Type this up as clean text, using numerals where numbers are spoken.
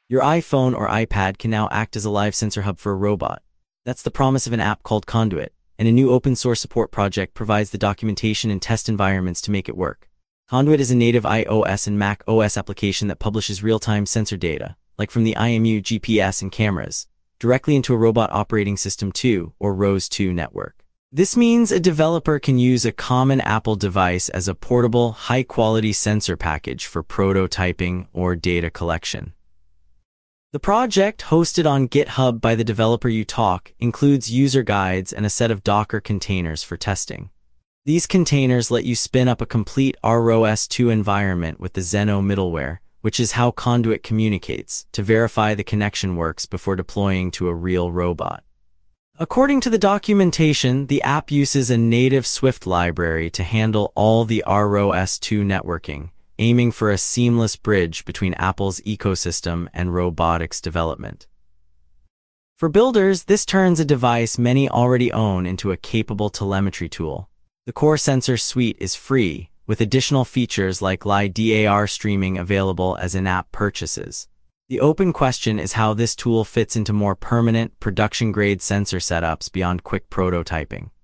Your iPhone or iPad can now act as a live sensor hub for a robot. That's the promise of an app called Conduit, and a new open-source support project provides the documentation and test environments to make it work. Conduit is a native iOS and Mac OS application that publishes real-time sensor data, like from the IMU, GPS, and cameras, directly into a Robot Operating System 2 or ROS 2 network. This means a developer can use a common Apple device as a portable, high-quality sensor package for prototyping or data collection. The project, hosted on GitHub by the developer UTalk, includes user guides and a set of Docker containers for testing. These containers let you spin up a complete ROS 2 environment with the Zeno middleware, which is how Conduit communicates, to verify the connection works before deploying to a real robot. According to the documentation, the app uses a native Swift library to handle all the ROS 2 networking, aiming for a seamless bridge between Apple's ecosystem and robotics development. For builders, this turns a device many already own into a capable telemetry tool. The core sensor suite is free, with additional features like LiDAR streaming available as in-app purchases. The open question is how this tool fits into more permanent, production-grade sensor setups beyond quick prototyping.